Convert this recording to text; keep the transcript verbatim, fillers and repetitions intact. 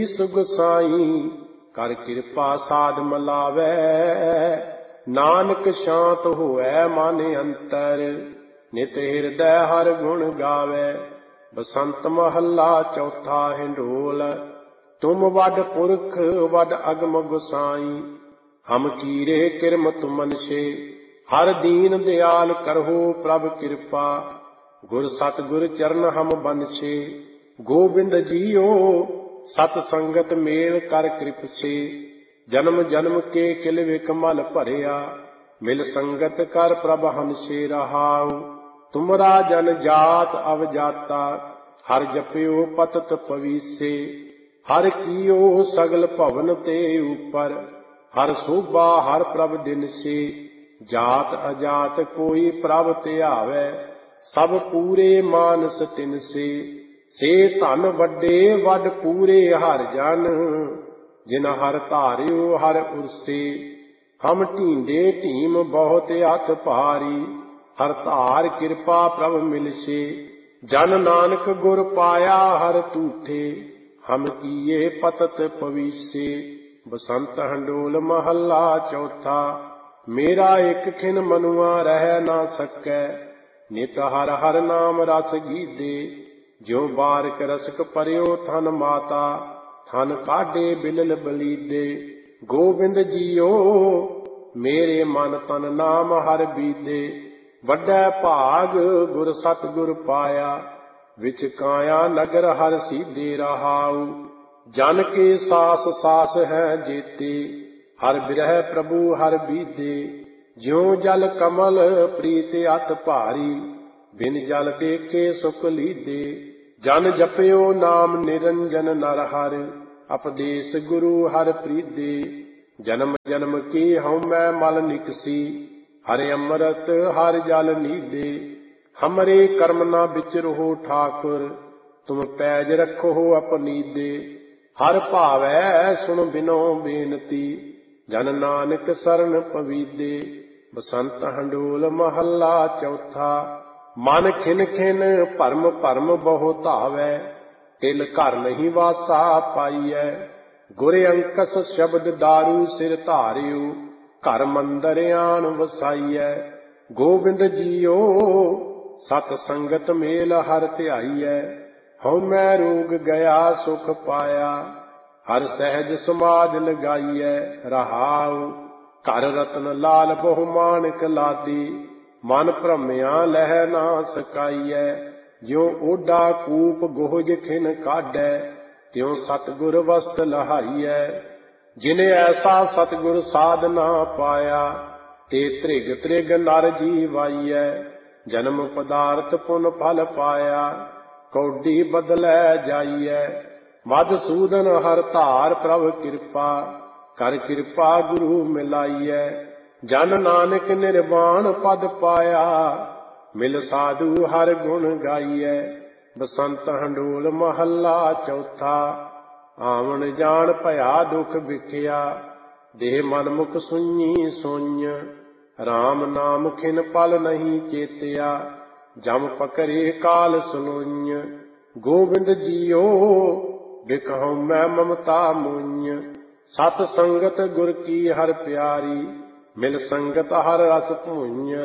ਸੀਸ ਗੁਸਾਈ, ਕਰ ਕਿਰਪਾ ਸਾਧ ਮਲਾਵੈ। ਨਾਨਕ ਸ਼ਾਂਤ ਹੋਐ ਮਨ ਅੰਤਰ, ਨਿਤ ਹਿਰਦੈ ਹਰ ਗੁਣ ਗਾਵੈ। ਬਸੰਤ ਮਹੱਲਾ ਚੌਥਾ ਹਿੰਡੋਲ। ਤੁਮ ਵੱਡ ਪੁਰਖ ਵੱਡ ਅਗਮ ਗੁਸਾਈ, ਹਮ ਕੀਰੇ ਕਿਰਮ ਤੁਮਨਸ਼ੇ। ਹਰ ਦੀਨ ਦਿਆਲ ਕਰਹੁ ਪ੍ਰਭ ਕਿਰਪਾ, ਗੁਰ ਸਤਿਗੁਰ ਚਰਨ ਹਮ ਬੰਨਛੇ। ਗੋਬਿੰਦ ਜੀਓ ਸਤ ਸੰਗਤ ਮੇਲ ਕਰ ਕਿਰਪਛੇ। ਜਨਮ ਜਨਮ ਕੇ ਕਿਲ ਵਿਕਮਲ ਭਰਿਆ, ਮਿਲ ਸੰਗਤ ਕਰ ਪ੍ਰਭ ਹੰਸੇ ਰਹਾਉ। ਤੁਮਰਾ ਜਨ ਜਾਤ ਅਵਜਾਤਾ, ਹਰ ਜਪਿਓ ਪਤਤ ਪਵੀਸੇ। ਹਰ ਕੀਓ ਸਗਲ ਭਵਨ ਤੇ ਉਪਰ, ਹਰ ਸੋਭਾ ਹਰ ਪ੍ਰਭ ਦਿਨਸੇ। ਜਾਤ ਅਜਾਤ ਕੋਈ ਪ੍ਰਭ ਧਿਆਵੈ, ਸਭ ਪੂਰੇ ਮਾਨਸ ਤਿਨਸੇ। ਸੇ ਧਨ ਵੱਡੇ ਵੱਡ ਪੂਰੇ ਹਰ ਜਨ, ਜਿਨ ਹਰ ਧਾਰਿਓ ਹਰ ਉਰਸੇ। ਹਮ ਢੀਂਡੇ ਢੀਮ ਬਹੁਤ ਅਤ ਭਾਰੀ, ਹਰ ਧਾਰ ਕਿਰਪਾ ਪ੍ਰਭ ਮਿਲਸੇ। ਜਨ ਨਾਨਕ ਗੁਰ ਪਾਇਆ ਹਰ ਤੂਠੇ, ਹਮ ਕੀਏ ਪਤਤ ਪਵੀਸੇ। ਬਸੰਤ ਹੰਡੋਲ ਮਹੱਲਾ ਚੌਥਾ। ਮੇਰਾ ਇੱਕ ਖਿਨ ਮਨੁਆ ਰਹਿ ਨਾ ਸਕੈ, ਨਿਤ ਹਰ ਹਰ ਨਾਮ ਰਸ ਗੀਦੇ। ਜਿਉ ਬਾਰਿਕ ਰਸਕ ਪਰਿਓ ਥਨ ਮਾਤਾ, ਥਨ ਕਾਢੇ ਬਿਲਲ ਬਲੀਦੇ। ਗੋਬਿੰਦ ਜੀਓ ਮੇਰੇ ਮਨ ਤਨ ਨਾਮ ਹਰ ਬੀਦੇ। ਵੱਡਾ ਭਾਗ ਗੁਰ ਸਤਿਗੁਰ ਪਾਇਆ, ਵਿਚ ਕਾਇਆ ਨਗਰ ਹਰ ਸੀਧੇ ਰਹਾਉ। ਜਨ ਕੇ ਸਾਸ ਸਾਸ ਹੈ ਜੇਤੇ, ਹਰ ਬਿਰਹਿ ਪ੍ਰਭੂ ਹਰ ਬੀਦੇ। ਜਿਉ ਜਲ ਕਮਲ ਪ੍ਰੀਤ ਅਤ ਭਾਰੀ, ਬਿਨ ਜਲ ਦੇਖੇ ਸੁਖ ਲੀਦੇ। ਜਨ ਜਪਿਓ ਨਾਮ ਨਿਰੰਜਨ ਨਰ ਹਰਿ, ਉਪਦੇਸ ਗੁਰੂ ਹਰ ਪ੍ਰੀਦੇ। ਜਨਮ ਜਨਮ ਕੀ ਹਉਮੈ ਮਲ ਨਿਕਸੀ, ਹਰਿ ਅੰਮ੍ਰਿਤ ਹਰਿ ਜਲ ਨੀਦੇ। ਹਮਰੇ ਕਰਮ ਨਾ ਵਿਚਰਹੁ ਠਾਕੁਰ, ਤੁਮ ਪੈਜ ਰੱਖੋ ਅਪਨੀਦੇ। ਹਰ ਭਾਵੈ ਸੁਣ ਬਿਨੋ ਬੇਨਤੀ, ਜਨ ਨਾਨਕ ਸਰਨ ਪਵੀਦੇ। ਬਸੰਤ ਹੰਡੋਲ ਮਹੱਲਾ ਚੌਥਾ। ਮਨ ਖਿਨ ਖਿਨ ਭਰਮ ਭਰਮ ਬਹੁ ਧਾਵੈ, ਤਿਲ ਘਰ ਨਹੀਂ ਵਾਸਾ ਪਾਈਐ। ਗੁਰ ਅੰਕਸ ਸ਼ਬਦ ਦਾਰੂ ਸਿਰ ਧਾਰਿਓ, ਘਰ ਮੰਦਰ ਆਣ ਵਸਾਈਐ। ਗੋਬਿੰਦ ਜੀਓ ਸਤ ਸੰਗਤ ਮੇਲ ਹਰ ਧਿਆਈਐ। ਹਉਮੈ ਰੋਗ ਗਿਆ ਸੁਖ ਪਾਇਆ, ਹਰ ਸਹਿਜ ਸਮਾਜ ਲਗਾਈਐ। ਰਹਾਉ ਘਰ ਰਤਨ ਲਾਲ ਬਹੁ ਮਾਣਕ ਲਾਦੀ, ਮਨ ਭ੍ਰਮਿਆ ਲਹਿ ਨਾ ਸਕਾਈਐ। ਜਿਉ ਓਡਾ ਕੂਪ ਗੋਹਜ ਖਿਨ ਕਾਢੈ, ਤਿਉ ਸਤਿਗੁਰ ਵਸਤ ਲਹਾਈਐ। ਜਿਨੇ ਐਸਾ ਸਤਿਗੁਰ ਸਾਧ ਨਾ ਪਾਇਆ, ਤੇ ਤ੍ਰਿਗ ਤ੍ਰਿਗ ਨਰ ਜੀਵਾਈਐ। ਜਨਮ ਪਦਾਰਥ ਪੁਨ ਫਲ ਪਾਇਆ, ਕੌਡੀ ਬਦਲੈ ਜਾਈਐ। ਮਧਸੂਦਨ ਹਰ ਧਾਰ ਪ੍ਰਭ ਕਿਰਪਾ, ਕਰ ਕਿਰਪਾ ਗੁਰੂ ਮਿਲਾਈਐ। ਜਨ ਨਾਨਕ ਨਿਰਵਾਣ ਪਦ ਪਾਇਆ, ਮਿਲ ਸਾਧੂ ਹਰ ਗੁਣ ਗਾਈਐ। ਬਸੰਤ ਹੰਡੋਲ ਮਹੱਲਾ ਚੌਥਾ। ਆਵਣ ਜਾਣ ਭਇਆ ਦੁਖ ਵਿਖਿਆ, ਦੇਹ ਮਨ ਮੁਖ ਸੁਈਂ ਸੁਈਂ। ਰਾਮ ਨਾਮ ਖਿਨ ਪਲ ਨਹੀਂ ਚੇਤਿਆ, ਜਮ ਪਕਰੇ ਕਾਲ ਸੁਨੋਈਂ। ਗੋਬਿੰਦ ਜੀਓ ਬਿਕ ਹਉਮੈ ਮਮਤਾ ਮੋਈਂ। ਸਤ ਸੰਗਤ ਗੁਰ ਕੀ ਹਰ ਪਿਆਰੀ, ਮਿਲ ਸੰਗਤ ਹਰ ਰਸ ਭੂਈਂ।